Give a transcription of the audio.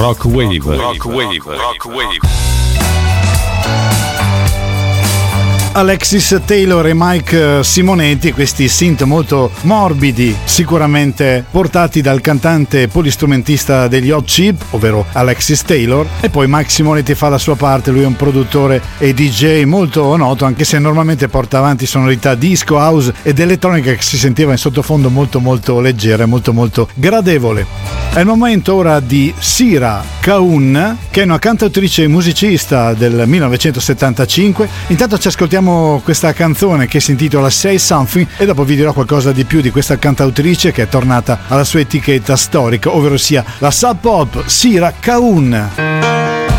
Rock Wave. Rock Wave. Rock Wave. Alexis Taylor e Mike Simonetti, questi synth molto morbidi, sicuramente portati dal cantante polistrumentista degli Hot Chip, ovvero Alexis Taylor, e poi Mike Simonetti fa la sua parte. Lui è un produttore e DJ molto noto, anche se normalmente porta avanti sonorità disco, house ed elettronica che si sentiva in sottofondo molto molto leggera e molto molto gradevole. È il momento ora di Sira Kaun, che è una cantautrice e musicista del 1975. Intanto ci ascoltiamo questa canzone che si intitola Say Something e dopo vi dirò qualcosa di più di questa cantautrice che è tornata alla sua etichetta storica, ovvero sia la Sub Pop Sira Kaun.